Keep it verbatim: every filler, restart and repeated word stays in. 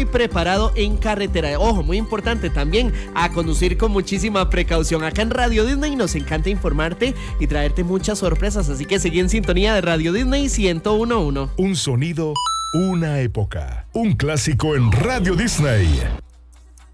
y preparado en carretera. Ojo, muy importante también, a conducir con muchísima precaución. Acá en Radio Disney nos encanta informarte y traerte muchas sorpresas, así que seguí en sintonía de Radio Disney ciento uno punto uno. Un sonido, una época, un clásico en Radio Disney.